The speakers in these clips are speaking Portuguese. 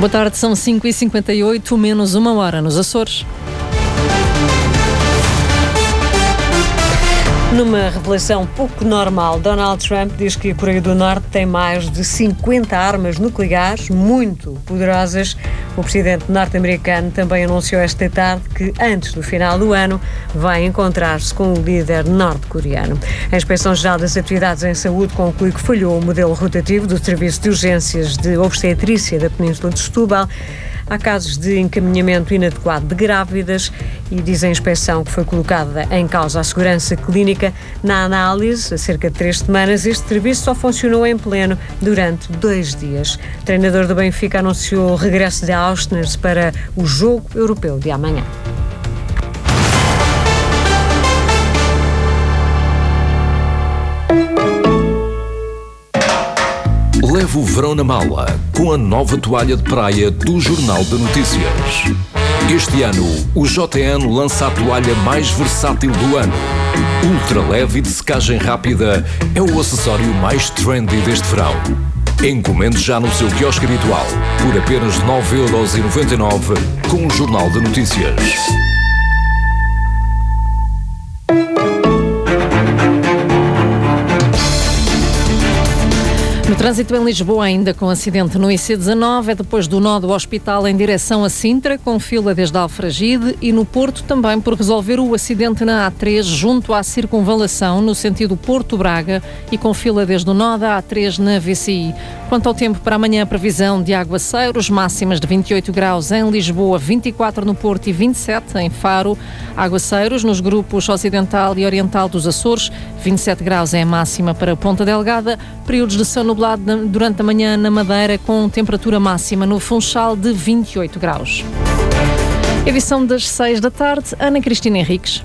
Boa tarde, são 5h58, menos uma hora nos Açores. Numa revelação pouco normal, Donald Trump diz que a Coreia do Norte tem mais de 50 armas nucleares muito poderosas. O presidente norte-americano também anunciou esta tarde que, antes do final do ano, vai encontrar-se com o líder norte-coreano. A Inspeção-Geral das Atividades em Saúde conclui que falhou o modelo rotativo do Serviço de Urgências de Obstetrícia da Península de Setúbal. Há casos de encaminhamento inadequado de grávidas e diz a inspeção que foi colocada em causa a segurança clínica. Na análise, há cerca de 3 semanas, este serviço só funcionou em pleno durante 2 dias. O treinador do Benfica anunciou o regresso de Auschwitz para o jogo europeu de amanhã. Leve o verão na mala com a nova toalha de praia do Jornal de Notícias. Este ano, o JN lança a toalha mais versátil do ano. Ultra leve e de secagem rápida é o acessório mais trendy deste verão. Encomende já no seu quiosque habitual por apenas 9,99€ com o Jornal de Notícias. No trânsito em Lisboa, ainda com acidente no IC19, é depois do nó do hospital em direção a Sintra, com fila desde Alfragide, e no Porto também por resolver o acidente na A3 junto à circunvalação, no sentido Porto-Braga, e com fila desde o nó da A3 na VCI. Quanto ao tempo para amanhã, previsão de aguaceiros, máximas de 28 graus em Lisboa, 24 no Porto e 27 em Faro. Aguaceiros nos grupos ocidental e oriental dos Açores, 27 graus é a máxima para Ponta Delgada, períodos de céu nublado durante a manhã na Madeira, com temperatura máxima no Funchal de 28 graus. Edição das 6 da tarde, Ana Cristina Henriques.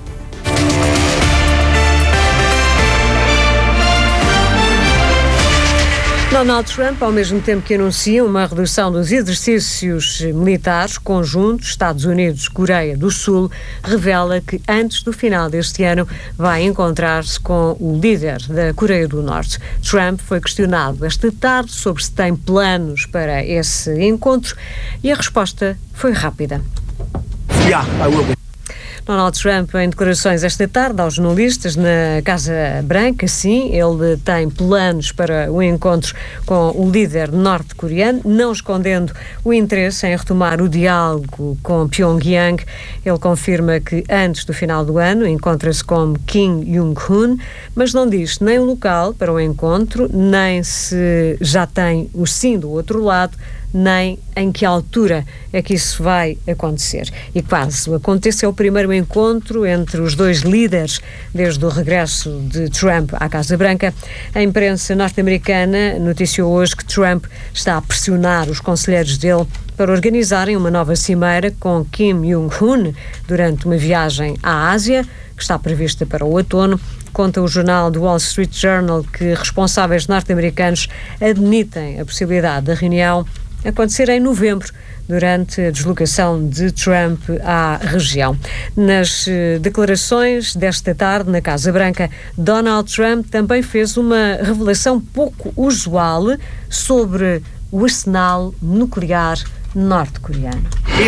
Donald Trump, ao mesmo tempo que anuncia uma redução dos exercícios militares conjuntos Estados Unidos-Coreia do Sul, revela que antes do final deste ano vai encontrar-se com o líder da Coreia do Norte. Trump foi questionado esta tarde sobre se tem planos para esse encontro e a resposta foi rápida. Yeah, I will be. Donald Trump, em declarações esta tarde aos jornalistas na Casa Branca, sim, ele tem planos para o encontro com o líder norte-coreano, não escondendo o interesse em retomar o diálogo com Pyongyang. Ele confirma que antes do final do ano encontra-se com Kim Jong-un, mas não diz nem o local para o encontro, nem se já tem o sim do outro lado, nem em que altura é que isso vai acontecer. E caso aconteça, é o primeiro encontro entre os dois líderes desde o regresso de Trump à Casa Branca. A imprensa norte-americana noticiou hoje que Trump está a pressionar os conselheiros dele para organizarem uma nova cimeira com Kim Jong-un durante uma viagem à Ásia, que está prevista para o outono. Conta o jornal do Wall Street Journal que responsáveis norte-americanos admitem a possibilidade da reunião acontecer em novembro, durante a deslocação de Trump à região. Nas declarações desta tarde na Casa Branca, Donald Trump também fez uma revelação pouco usual sobre o arsenal nuclear norte-coreano.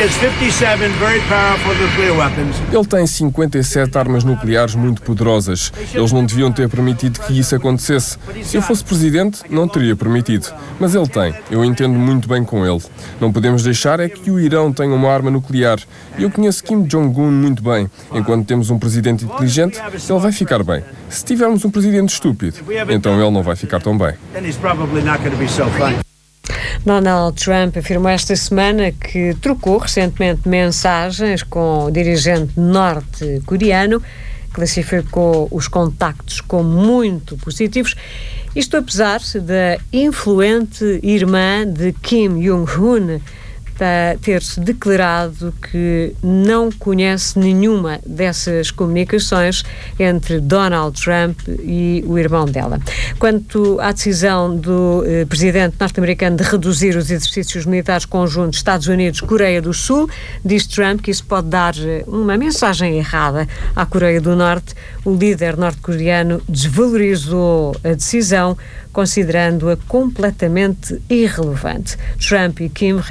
Ele tem 57 armas nucleares muito poderosas. Eles não deviam ter permitido que isso acontecesse. Se eu fosse presidente, não teria permitido. Mas ele tem. Eu entendo muito bem com ele. Não podemos deixar é que o Irão tenha uma arma nuclear. Eu conheço Kim Jong-un muito bem. Enquanto temos um presidente inteligente, ele vai ficar bem. Se tivermos um presidente estúpido, então ele não vai ficar tão bem. Donald Trump afirmou esta semana que trocou recentemente mensagens com o dirigente norte-coreano, classificou os contactos como muito positivos, isto apesar da influente irmã de Kim Jong-un ter-se declarado que não conhece nenhuma dessas comunicações entre Donald Trump e o irmão dela. Quanto à decisão do presidente norte-americano de reduzir os exercícios militares conjuntos Estados Unidos-Coreia do Sul, diz Trump que isso pode dar uma mensagem errada à Coreia do Norte. O líder norte-coreano desvalorizou a decisão, considerando-a completamente irrelevante. Trump e Kim reuniram-se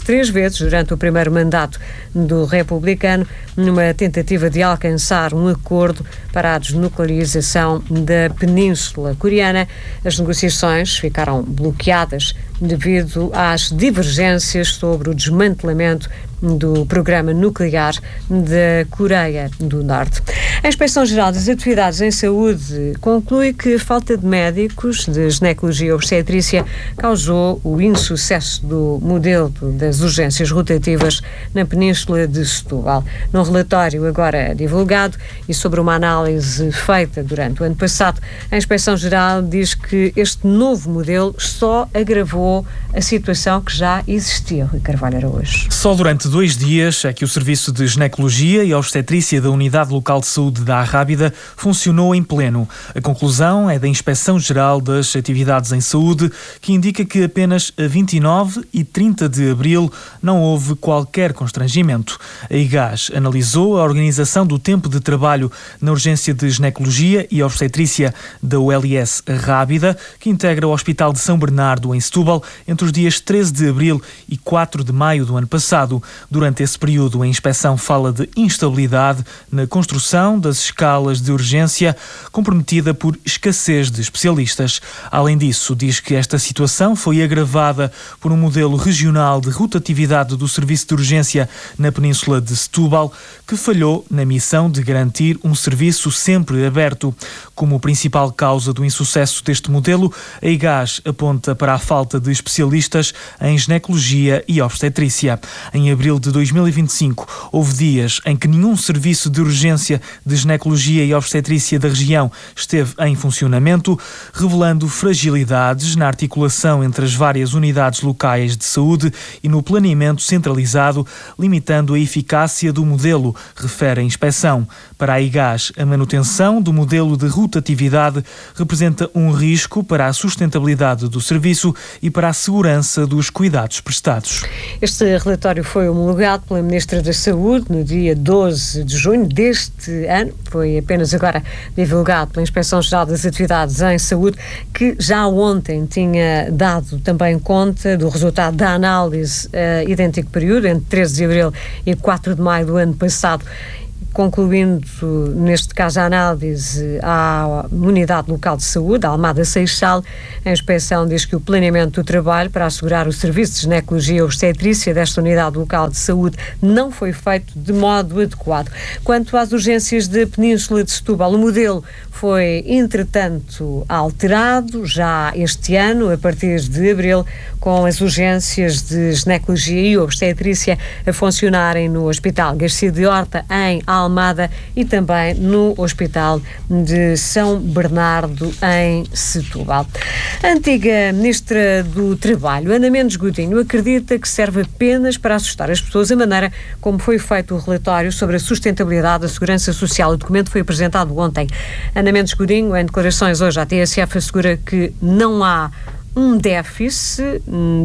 3 vezes durante o primeiro mandato do republicano, numa tentativa de alcançar um acordo para a desnuclearização da Península Coreana. As negociações ficaram bloqueadas devido às divergências sobre o desmantelamento do programa nuclear da Coreia do Norte. A Inspeção-Geral das Atividades em Saúde conclui que a falta de médicos de ginecologia e obstetrícia causou o insucesso do modelo das urgências rotativas na Península de Setúbal. Num relatório agora divulgado e sobre uma análise feita durante o ano passado, a Inspeção-Geral diz que este novo modelo só agravou a situação que já existia. Rui Carvalho Araújo. Só durante 2 dias é que o Serviço de Ginecologia e Obstetrícia da Unidade Local de Saúde da Arrábida funcionou em pleno. A conclusão é da Inspeção-Geral das Atividades em Saúde, que indica que apenas a 29 e 30 de abril não houve qualquer constrangimento. A IGAS analisou a organização do tempo de trabalho na Urgência de Ginecologia e Obstetrícia da ULS Arrábida, que integra o Hospital de São Bernardo, em Setúbal, entre os dias 13 de abril e 4 de maio do ano passado. Durante esse período, a inspeção fala de instabilidade na construção das escalas de urgência, comprometida por escassez de especialistas. Além disso, diz que esta situação foi agravada por um modelo regional de rotatividade do serviço de urgência na Península de Setúbal, que falhou na missão de garantir um serviço sempre aberto. Como principal causa do insucesso deste modelo, a IGAS aponta para a falta de especialistas em ginecologia e obstetrícia. Em abril de 2025, houve dias em que nenhum serviço de urgência de ginecologia e obstetrícia da região esteve em funcionamento, revelando fragilidades na articulação entre as várias unidades locais de saúde e no planeamento centralizado, limitando a eficácia do modelo, refere a inspeção. Para a IGAS, a manutenção do modelo de rotatividade representa um risco para a sustentabilidade do serviço e para a segurança dos cuidados prestados. Este relatório foi homologado pela Ministra da Saúde no dia 12 de junho deste ano. Foi apenas agora divulgado pela Inspeção-Geral das Atividades em Saúde, que já ontem tinha dado também conta do resultado da análise idêntico período, entre 13 de abril e 4 de maio do ano passado, concluindo, neste caso, a análise à Unidade Local de Saúde, a Almada Seixal. A inspeção diz que o planeamento do trabalho para assegurar o serviço de ginecologia e obstetrícia desta Unidade Local de Saúde não foi feito de modo adequado. Quanto às urgências da Península de Setúbal, o modelo foi, entretanto, alterado já este ano, a partir de abril, com as urgências de ginecologia e obstetrícia a funcionarem no Hospital Garcia de Horta, em Almada, e também no Hospital de São Bernardo, em Setúbal. A antiga Ministra do Trabalho, Ana Mendes Godinho, acredita que serve apenas para assustar as pessoas a maneira como foi feito o relatório sobre a sustentabilidade da Segurança Social. O documento foi apresentado ontem. Ana Mendes Godinho, em declarações hoje à TSF, assegura que não há um déficit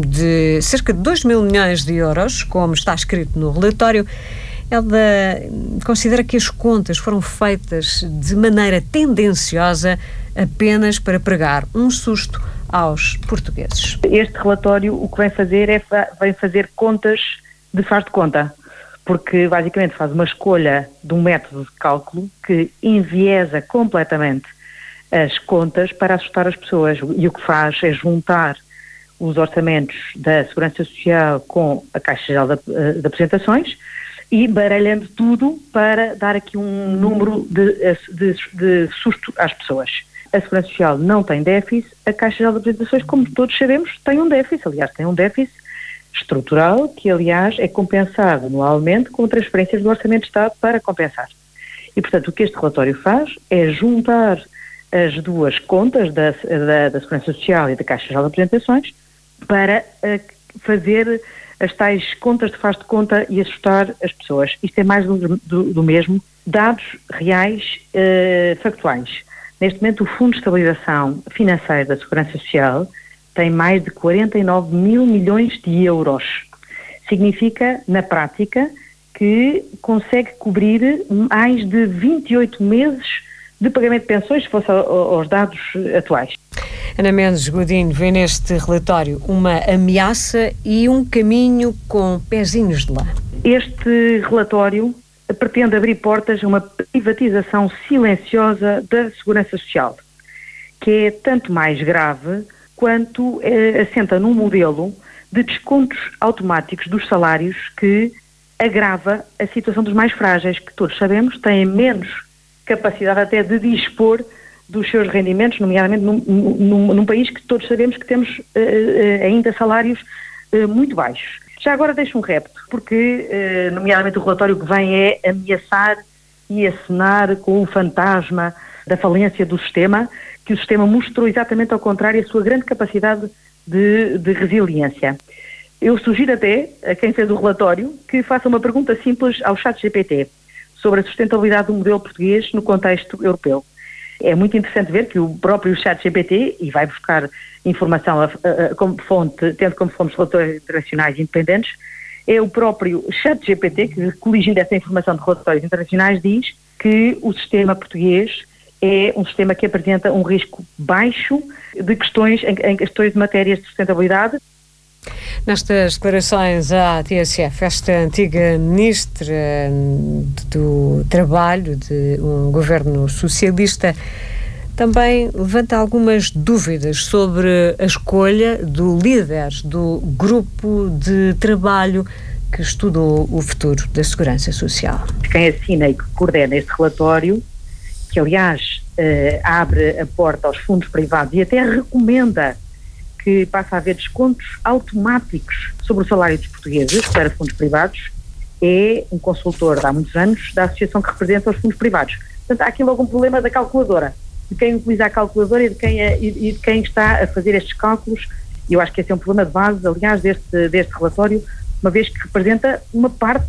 de cerca de 2 mil milhões de euros, como está escrito no relatório. Ela considera que as contas foram feitas de maneira tendenciosa apenas para pregar um susto aos portugueses. Este relatório o que vem fazer vem fazer contas de faz de conta, porque basicamente faz uma escolha de um método de cálculo que enviesa completamente as contas para assustar as pessoas, e o que faz é juntar os orçamentos da Segurança Social com a Caixa Geral de Apresentações e baralhando tudo para dar aqui um número de susto às pessoas. A Segurança Social não tem déficit, a Caixa Geral de Apresentações, como todos sabemos, tem um déficit. Aliás, tem um déficit estrutural que, aliás, é compensado anualmente com transferências do Orçamento de Estado para compensar. E, portanto, o que este relatório faz é juntar as duas contas da Segurança Social e da Caixa Geral de Apresentações para fazer as tais contas de faz de conta e assustar as pessoas. Isto é mais do mesmo. Dados reais, factuais. Neste momento, o Fundo de Estabilização Financeira da Segurança Social tem mais de 49 mil milhões de euros. Significa, na prática, que consegue cobrir mais de 28 meses de pagamento de pensões, se fosse aos dados atuais. Ana Mendes Godinho vê neste relatório uma ameaça e um caminho com pezinhos de lã. Este relatório pretende abrir portas a uma privatização silenciosa da segurança social, que é tanto mais grave quanto assenta num modelo de descontos automáticos dos salários que agrava a situação dos mais frágeis, que todos sabemos têm menos capacidade até de dispor dos seus rendimentos, nomeadamente num país que todos sabemos que temos ainda salários muito baixos. Já agora deixo um repto, porque nomeadamente o relatório que vem é ameaçar e acenar com o fantasma da falência do sistema, que o sistema mostrou exatamente ao contrário a sua grande capacidade de resiliência. Eu sugiro até a quem fez o relatório que faça uma pergunta simples ao ChatGPT sobre a sustentabilidade do modelo português no contexto europeu. É muito interessante ver que o próprio ChatGPT, e vai buscar informação como fonte, tendo como fontes relatórios internacionais independentes, é o próprio ChatGPT que, coligindo essa informação de relatórios internacionais, diz que o sistema português é um sistema que apresenta um risco baixo de questões de matérias de sustentabilidade. Nestas declarações à TSF, esta antiga ministra do Trabalho de um governo socialista também levanta algumas dúvidas sobre a escolha do líder do grupo de trabalho que estudou o futuro da segurança social. Quem assina e que coordena este relatório, que aliás abre a porta aos fundos privados e até recomenda que passa a haver descontos automáticos sobre o salário dos portugueses para fundos privados, é um consultor de há muitos anos da associação que representa os fundos privados. Portanto, há aqui logo um problema da calculadora, de quem utiliza a calculadora e de quem está a fazer estes cálculos. E eu acho que esse é um problema de base, aliás, deste relatório, uma vez que representa uma parte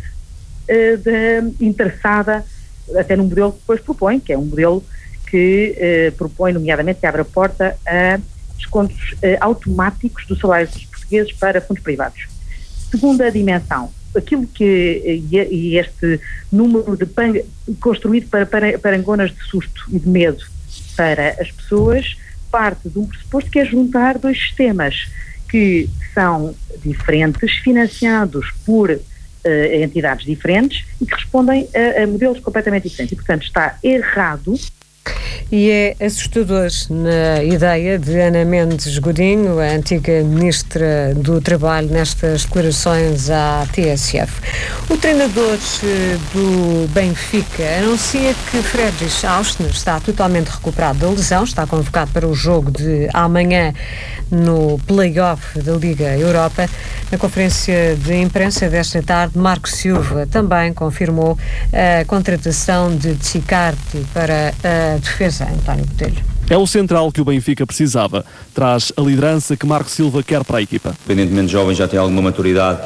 interessada até no modelo que depois propõe, que é um modelo que propõe, nomeadamente, que abre a porta a descontos automáticos do salário dos portugueses para fundos privados. Segunda dimensão, aquilo que e este número construído para parangonas de susto e de medo para as pessoas, parte de um pressuposto que é juntar dois sistemas que são diferentes, financiados por entidades diferentes e que respondem a modelos completamente diferentes. E, portanto, está errado. E é assustador na ideia de Ana Mendes Godinho, a antiga ministra do Trabalho, nestas declarações à TSF. O treinador do Benfica anuncia que Friedrich Auschner está totalmente recuperado da lesão, está convocado para o jogo de amanhã no play-off da Liga Europa. Na conferência de imprensa desta tarde, Marco Silva também confirmou a contratação de Tzicardi para a defesa. António Botelho. É o central que o Benfica precisava. Traz a liderança que Marco Silva quer para a equipa. Independentemente de jovem, já tem alguma maturidade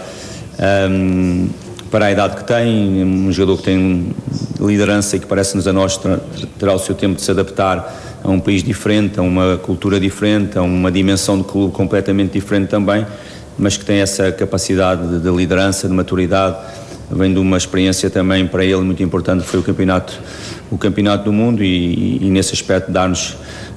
para a idade que tem. Um jogador que tem liderança e que parece-nos a nós terá o seu tempo de se adaptar a um país diferente, a uma cultura diferente, a uma dimensão de clube completamente diferente também, mas que tem essa capacidade de liderança, de maturidade. Vem de uma experiência também para ele muito importante, que foi o campeonato do mundo e nesse aspecto dar-nos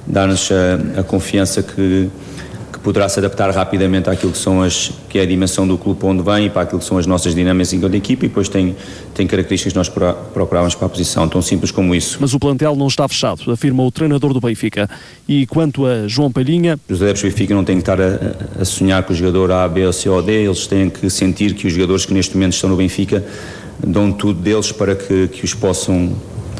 a confiança que poderá se adaptar rapidamente àquilo que é a dimensão do clube onde vem e para aquilo que são as nossas dinâmicas enquanto equipa, e depois tem características que nós procurávamos para a posição, tão simples como isso. Mas o plantel não está fechado, afirma o treinador do Benfica. E quanto a João Palhinha... Os adeptos do Benfica não têm que estar a sonhar com o jogador A, B, C ou D, eles têm que sentir que os jogadores que neste momento estão no Benfica dão tudo deles para que se possam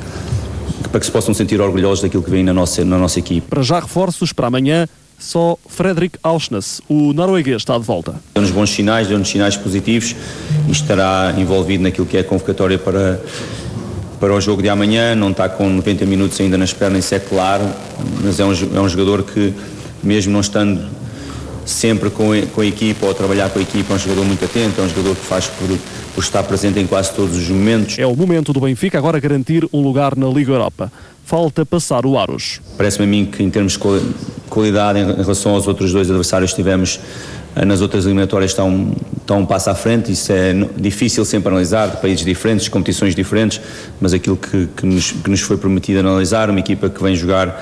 sentir orgulhosos daquilo que vem na nossa equipe. Para já reforços para amanhã, só Friedrich Auschner, o norueguês, está de volta. Deu-nos bons sinais, deu-nos sinais positivos e estará envolvido naquilo que é a convocatória para o jogo de amanhã. Não está com 90 minutos ainda nas pernas, isso é claro, mas é um jogador que, mesmo não estando sempre com a equipa ou a trabalhar com a equipa, é um jogador muito atento, é um jogador que faz por estar presente em quase todos os momentos. É o momento do Benfica agora garantir um lugar na Liga Europa. Falta passar o Aros. Parece-me a mim que, em termos de qualidade em relação aos outros dois adversários que tivemos nas outras eliminatórias, está um passo à frente. Isso é difícil sempre analisar, de países diferentes, de competições diferentes, mas aquilo que nos foi permitido analisar, uma equipa que vem jogar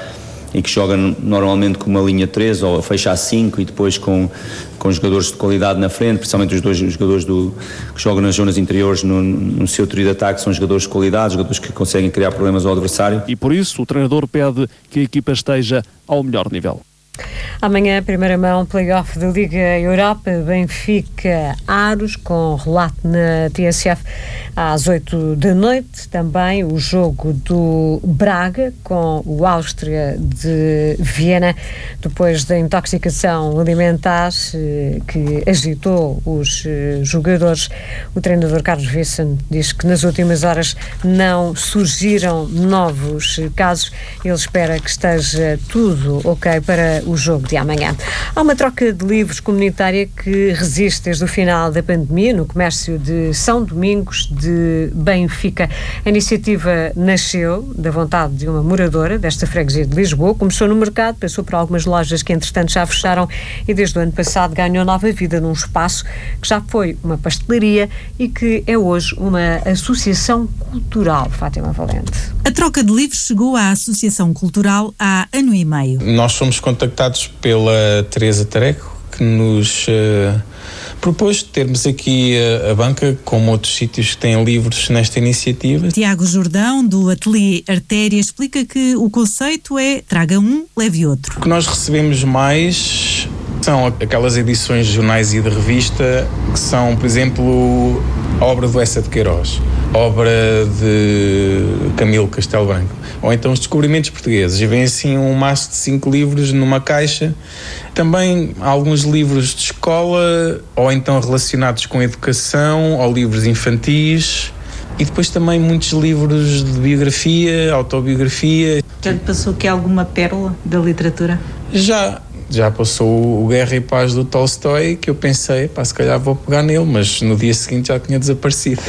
e que joga normalmente com uma linha 3 ou fecha a 5 e depois com jogadores de qualidade na frente, principalmente os dois jogadores que jogam nas zonas interiores no seu trio de ataque são jogadores de qualidade, jogadores que conseguem criar problemas ao adversário. E por isso o treinador pede que a equipa esteja ao melhor nível. Amanhã, primeira mão, play-off da Liga Europa, Benfica-Aros, com relato na TSF às 8 da noite. Também o jogo do Braga com o Áustria de Viena, depois da intoxicação alimentar que agitou os jogadores. O treinador Carlos Vicente diz que nas últimas horas não surgiram novos casos. Ele espera que esteja tudo ok para o jogo de amanhã. Há uma troca de livros comunitária que resiste desde o final da pandemia no comércio de São Domingos de Benfica. A iniciativa nasceu da vontade de uma moradora desta freguesia de Lisboa, começou no mercado, passou por algumas lojas que entretanto já fecharam e desde o ano passado ganhou nova vida num espaço que já foi uma pastelaria e que é hoje uma associação cultural. Fátima Valente. A troca de livros chegou à Associação Cultural há ano e meio. Nós fomos contactados pela Teresa Tareco, que nos propôs termos aqui a banca, como outros sítios que têm livros nesta iniciativa. Tiago Jordão, do Ateliê Artéria, explica que o conceito é traga um, leve outro. O que nós recebemos mais são aquelas edições de jornais e de revista que são, por exemplo, a obra do Essa de Queiroz, obra de Camilo Castelo Branco, ou então os descobrimentos portugueses, e vem assim um maço de 5 livros numa caixa. Também alguns livros de escola, ou então relacionados com educação, ou livros infantis, e depois também muitos livros de biografia, autobiografia. Já lhe passou aqui alguma pérola da literatura? Já passou o Guerra e Paz do Tolstói, que eu pensei, se calhar vou pegar nele, mas no dia seguinte já tinha desaparecido.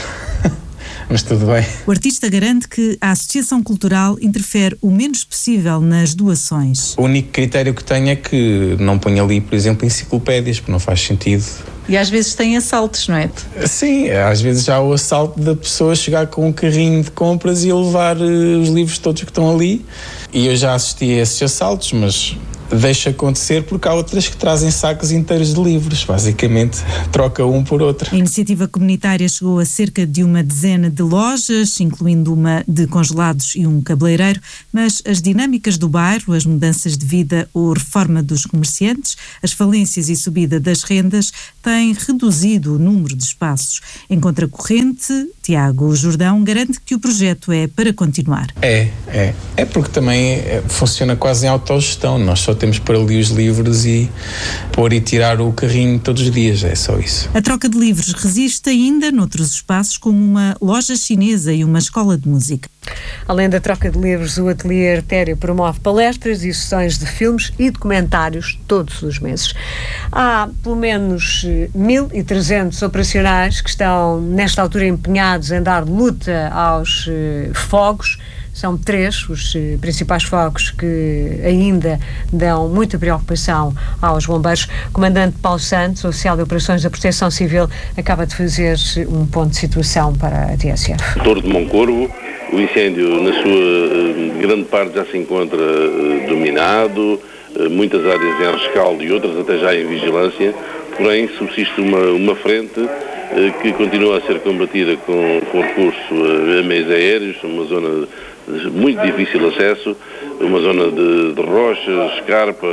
Mas tudo bem. O artista garante que a Associação Cultural interfere o menos possível nas doações. O único critério que tenho é que não ponho ali, por exemplo, enciclopédias, porque não faz sentido. E às vezes tem assaltos, não é? Sim, às vezes já há o assalto da pessoa chegar com um carrinho de compras e levar os livros todos que estão ali. E eu já assisti a esses assaltos, mas deixa acontecer porque há outras que trazem sacos inteiros de livros, basicamente troca um por outro. A iniciativa comunitária chegou a cerca de uma dezena de lojas, incluindo uma de congelados e um cabeleireiro, mas as dinâmicas do bairro, as mudanças de vida ou reforma dos comerciantes, as falências e subida das rendas têm reduzido o número de espaços. Em contracorrente, Tiago Jordão garante que o projeto é para continuar. É porque também funciona quase em autogestão, nós só temos para ali os livros e pôr e tirar o carrinho todos os dias, é só isso. A troca de livros resiste ainda noutros espaços, como uma loja chinesa e uma escola de música. Além da troca de livros, o Ateliê Artéria promove palestras e sessões de filmes e documentários todos os meses. Há pelo menos 1.300 operacionais que estão nesta altura empenhados em dar luta aos fogos. São 3 os principais focos que ainda dão muita preocupação aos bombeiros. O comandante Paulo Santos, oficial de operações da Proteção Civil, acaba de fazer um ponto de situação para a TSF. Torre de Moncorvo, o incêndio na sua grande parte já se encontra dominado, muitas áreas em rescaldo e outras até já em vigilância, porém subsiste uma frente que continua a ser combatida com recurso a meios aéreos, uma zona de muito difícil acesso, uma zona de rochas, escarpa,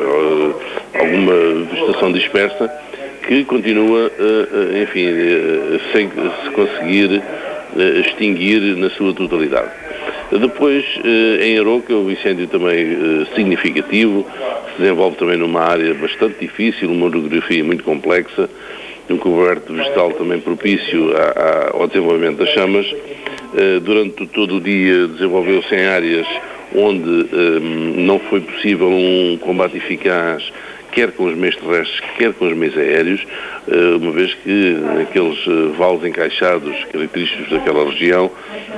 alguma vegetação dispersa, que continua, enfim, sem se conseguir extinguir na sua totalidade. Depois, em Aroca, o incêndio também significativo, se desenvolve também numa área bastante difícil, uma orografia muito complexa, um coberto vegetal também propício ao desenvolvimento das chamas. Durante todo o dia desenvolveu-se em áreas onde não foi possível um combate eficaz, quer com os meios terrestres, quer com os meios aéreos, uma vez que naqueles vales encaixados característicos daquela região,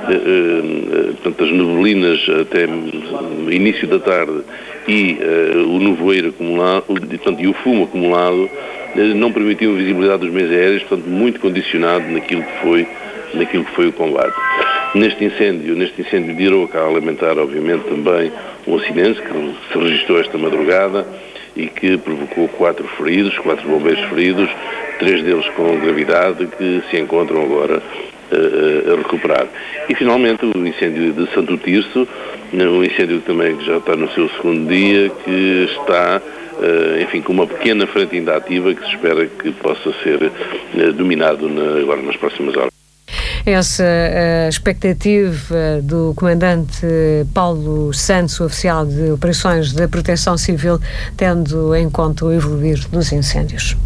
portanto, as neblinas até início da tarde e o nevoeiro acumulado, portanto, e o fumo acumulado não permitiam a visibilidade dos meios aéreos, portanto, muito condicionado naquilo que foi o combate. Neste incêndio de Iroca, a lamentar, obviamente, também um acidente que se registrou esta madrugada e que provocou 4 bombeiros feridos, 3 deles com gravidade, que se encontram agora a recuperar. E, finalmente, o incêndio de Santo Tirso, um incêndio também que já está no seu segundo dia, que está, enfim, com uma pequena frente ainda ativa, que se espera que possa ser dominado agora nas próximas horas. Essa expectativa do comandante Paulo Santos, oficial de Operações da Proteção Civil, tendo em conta o evoluir dos incêndios.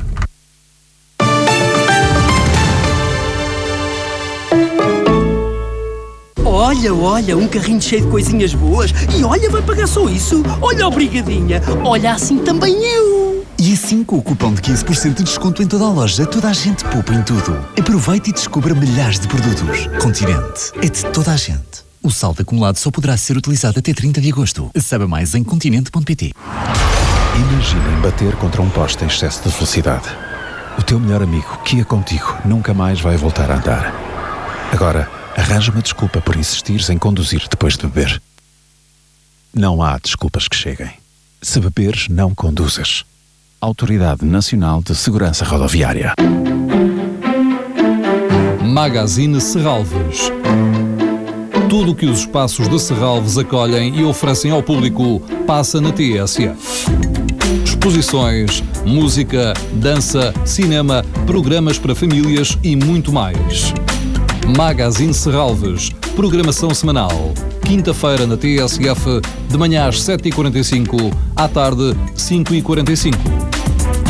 Olha, um carrinho cheio de coisinhas boas. E olha, vai pagar só isso. Olha, obrigadinha. Olha, assim também eu. E assim, com o cupom de 15% de desconto em toda a loja, toda a gente poupa em tudo. Aproveite e descubra milhares de produtos. Continente é de toda a gente. O saldo acumulado só poderá ser utilizado até 30 de agosto. Saiba mais em continente.pt. Imaginem bater contra um poste em excesso de velocidade. O teu melhor amigo, que ia contigo, nunca mais vai voltar a andar. Agora, arranja uma desculpa por insistires em conduzir depois de beber. Não há desculpas que cheguem. Se beberes, não conduzas. Autoridade Nacional de Segurança Rodoviária. Magazine Serralves. Tudo o que os espaços de Serralves acolhem e oferecem ao público passa na TSF. Exposições, música, dança, cinema, programas para famílias e muito mais. Magazine Serralves, programação semanal. Quinta-feira na TSF, de manhã às 7h45, à tarde 5h45.